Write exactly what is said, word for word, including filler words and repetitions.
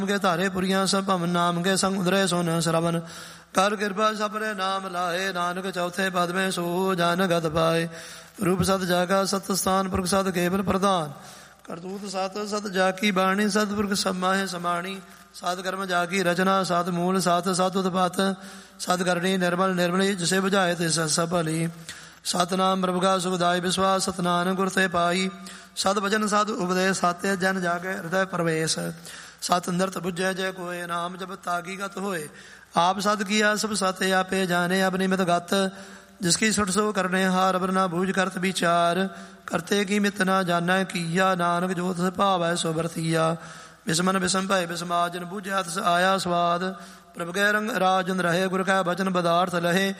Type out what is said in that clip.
ਕੇ ਧਾਰੇ ਪੁਰੀਆਂ ਸਭ ਭਵਨ ਨਾਮ ਕੇ ਸੰਗ ਉਦਰੇ ਸੁਨ ਸ਼ਰਵਨ ਕਰ ਕਿਰਪਾ ਸਪਰੇ ਨਾਮ ਲਾਏ ਨਾਨਕ ਚੌਥੇ ਪਦ ਮੇ ਸੋ ਜਨ ਗਤ ਪਾਏ ਰੂਪ ਸਤ ਜਾਗਾ ਸਤ ਸਥਾਨ ਪੁਰਖ ਸਤ ਕੇਵਲ ਪ੍ਰਧਾਨ ਕਰਤੂਤ ਸਤ ਸਤ ਜਾ ਕੀ ਬਾਣੀ ਸਤਿਪੁਰਖ ਸਮਾਹਿ ਸਮਾਣੀ ਸਤ ਕਰਮ ਜਾ ਕੀ ਰਚਨਾ ਸਤ ਮੂਲ ਸਤ ਸਤ ਉਤਪਤ ਸਤ ਕਰਨੀ ਨਿਰਮਲ ਨਿਰਮਲੀ ਜਿਸੇ ਬੁਝਾਏ ਤੇ ਸਭ ਭਲੀ ਸਤਨਾਮ ਪ੍ਰਭੁਗਾ ਸੁਖਦਾਈ ਵਿਸ਼ਵਾਸ ਸਤਨਾਮ ਗੁਰ ਤੇ ਪਾਈ ਸਤ ਵਚਨ ਸਤ ਉਪਦੇਸ਼ ਸਤਿ ਜਨ ਜਾਗੇ ਹਿਰਦੈ ਪ੍ਰਵੇਸ਼ ਸਤ ਅੰਦਰਤ ਬੁਝੈ ਜੈ ਕੋਏ ਨਾਮ ਜਪ ਤਾਗੀ ਗਤ ਹੋਏ ਆਪ ਸਤ ਕੀਆ ਸਭ ਸਤਿ ਆਪੇ ਜਾਣੇ ਆਪਣੀ ਮਿਤ ਗਤ ਜਿਸਕੀ ਸੁਟ ਸੋ ਕਰਨੇ ਹਾਰ ਬਰਨਾ ਬੂਝ ਕਰਤ ਵਿਚਾਰ ਕਰਤੇ ਕੀ ਮਿਤ ਨਾ ਜਾਣੈ ਕੀਆ ਨਾਨਕ ਜੋ ਤਿਸ ਭਾਵੈ ਸੋ ਵਰਤੀਆ ਬਿਸਮਨ ਬਿਸਮ ਭੈ ਬਿਸਮਾਜਨ ਬੂਝਿਆ ਤਿਸ ਆਇਆ ਸਵਾਦ ਪ੍ਰਭ ਕੈ ਰੰਗ ਰਾਜਨ ਰਹੇ ਗੁਰ ਕੈ ਬਚਨ ਬਦਾਰਥ ਲਹੇ